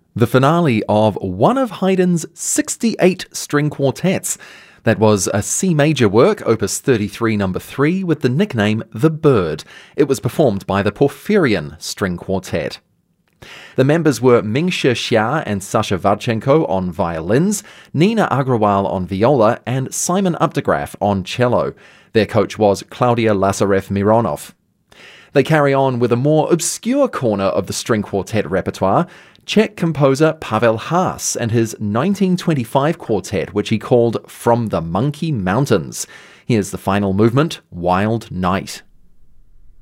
The finale of one of Haydn's 68 string quartets. That was a C major work, opus 33 number 3, with the nickname The Bird. It was performed by the Porphyrion String Quartet. The members were Mingxia Xia and Sasha Vadchenko on violins, Nina Agrawal on viola, and Simon Updegraff on cello. Their coach was Claudia Lazarev-Mironov. They carry on with a more obscure corner of the string quartet repertoire, Czech composer Pavel Haas and his 1925 quartet, which he called From the Monkey Mountains. Here's the final movement, Wild Night.